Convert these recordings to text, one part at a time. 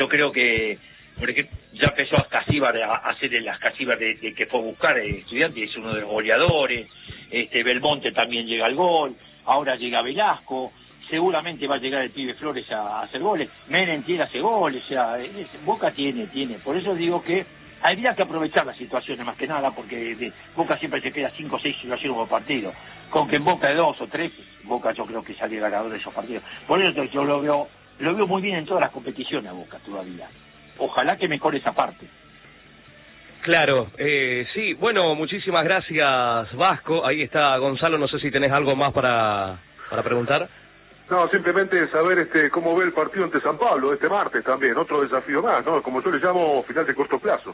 Yo creo que, por ejemplo, ya empezó a Casíbar a hacer las Casíbar de que fue a buscar Estudiantes, es uno de los goleadores. Belmonte también llega al gol, ahora llega Velasco, seguramente va a llegar el pibe Flores a hacer goles. Menem hace goles, o sea, Boca tiene, por eso digo que habría que aprovechar las situaciones más que nada, porque Boca siempre se queda 5 o 6 situaciones por partido, con que en Boca de 2 o 3, Boca yo creo que sale ganador de esos partidos. Por eso yo lo veo muy bien en todas las competiciones a Boca todavía. Ojalá que mejore esa parte. Claro, sí, bueno, muchísimas gracias, Vasco. Ahí está Gonzalo, no sé si tenés algo más para preguntar. No, simplemente saber cómo ve el partido ante San Pablo este martes también, otro desafío más, ¿no? Como yo le llamo, final de corto plazo.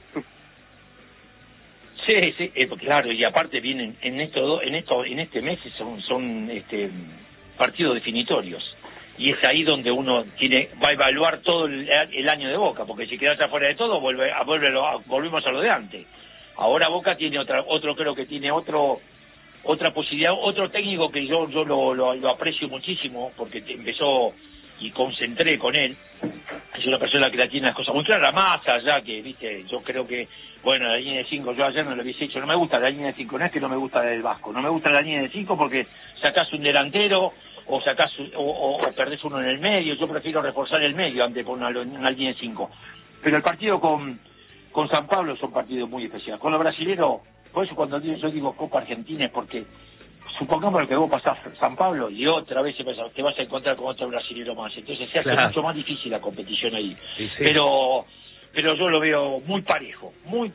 Sí, claro, y aparte vienen en este mes son partidos definitorios. Y es ahí donde uno va a evaluar todo el año de Boca, porque si quedas afuera de todo, volvemos a lo de antes. Ahora Boca tiene creo que tiene otra posibilidad, otro técnico que yo lo aprecio muchísimo, porque empezó y concentré con él. Es una persona que la tiene las cosas muy claras, más allá que, viste, yo creo que, bueno, la línea de 5, yo ayer no lo hubiese hecho, no me gusta la línea de 5, no es que no me gusta del Vasco, no me gusta la línea de 5 porque sacás un delantero, o sacás o perdés uno en el medio. Yo prefiero reforzar el medio antes de poner una línea de 5. Pero el partido con San Pablo es un partido muy especial. Con los brasileros, por eso cuando yo digo Copa Argentina es porque supongamos que vos pasás San Pablo y otra vez te vas a encontrar con otro brasilero más, entonces se hace mucho más difícil la competición ahí. Sí. Pero yo lo veo muy parejo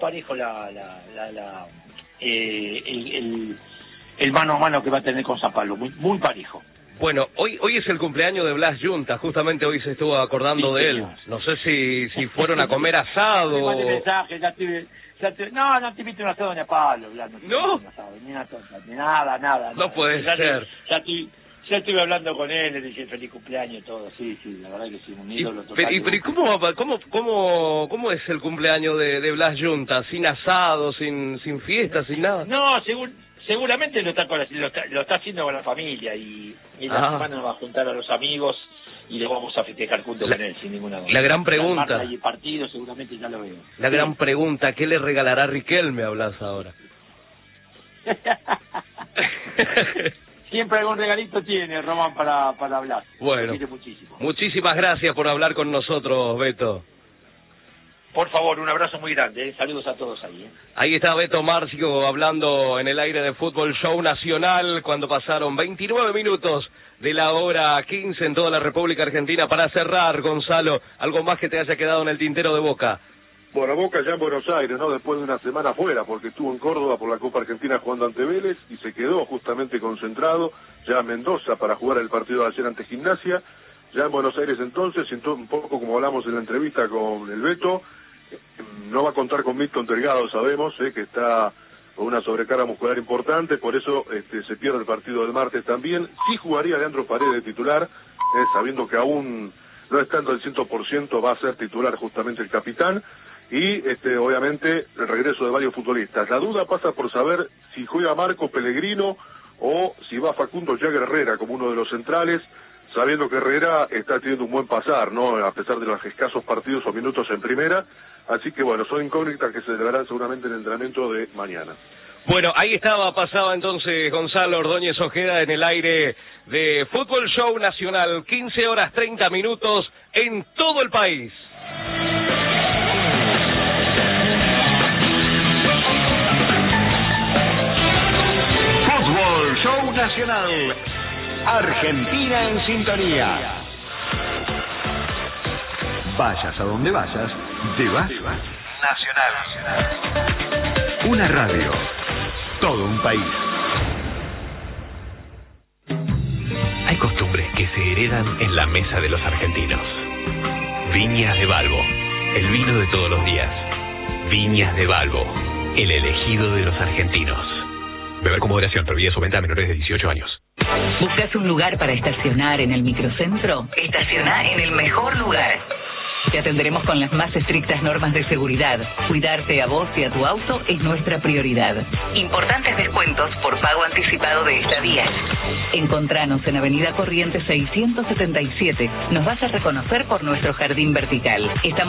el mano a mano que va a tener con San Pablo, muy parejo. Bueno, hoy es el cumpleaños de Blas Yunta, justamente hoy se estuvo acordando de él. No sé si fueron a comer asado. No te invito a un asado ni a palo, Blas. ¿No? Ni nada. No puede ser. Ya estuve hablando con él, le dije feliz cumpleaños y todo. Sí, la verdad que sí, un ídolo total. Pero ¿cómo es el cumpleaños de Blas Yunta? ¿Sin asado, sin fiesta, sin nada? No, seguramente lo está haciendo con la familia y la semana nos va a juntar a los amigos y le vamos a festejar junto con él, sin ninguna duda. La gran pregunta. Y partido seguramente ya lo veo. La gran pregunta, ¿qué le regalará Riquelme a Blas ahora? Siempre algún regalito tiene Román para Blas. Bueno, muchísimas gracias por hablar con nosotros, Beto. Por favor, un abrazo muy grande, saludos a todos ahí. Ahí está Beto Marcio hablando en el aire de Fútbol Show Nacional cuando pasaron 29 minutos de la hora 15 en toda la República Argentina. Para cerrar, Gonzalo, algo más que te haya quedado en el tintero de Boca. Bueno, Boca ya en Buenos Aires, ¿no? Después de una semana fuera, porque estuvo en Córdoba por la Copa Argentina jugando ante Vélez y se quedó justamente concentrado ya en Mendoza para jugar el partido de ayer ante Gimnasia. Ya en Buenos Aires entonces, un poco como hablamos en la entrevista con el Beto, no va a contar con Milton Delgado, sabemos, que está con una sobrecarga muscular importante, por eso se pierde el partido del martes también. Sí jugaría Leandro Paredes de titular, sabiendo que aún no estando al 100% va a ser titular justamente el capitán, y obviamente el regreso de varios futbolistas. La duda pasa por saber si juega Marco Pellegrino o si va Facundo Jagger Herrera como uno de los centrales, sabiendo que Herrera está teniendo un buen pasar, ¿no? A pesar de los escasos partidos o minutos en primera. Así que bueno, son incógnitas que se darán seguramente en el entrenamiento de mañana. Bueno, ahí pasaba entonces Gonzalo Ordóñez Ojeda en el aire de Fútbol Show Nacional, 15 horas 30 minutos en todo el país. Fútbol Show Nacional. Argentina en sintonía. Vayas a donde vayas, te vas Nacional. Una radio, todo un país. Hay costumbres que se heredan en la mesa de los argentinos. Viñas de Balbo, el vino de todos los días. Viñas de Balbo, el elegido de los argentinos. Beber con moderación, prohibida su venta a menores de 18 años. ¿Buscas un lugar para estacionar en el microcentro? Estaciona en el mejor lugar. Te atenderemos con las más estrictas normas de seguridad. Cuidarte a vos y a tu auto es nuestra prioridad. Importantes descuentos por pago anticipado de estadías. Encontranos en Avenida Corrientes 677. Nos vas a reconocer por nuestro jardín vertical. Estamos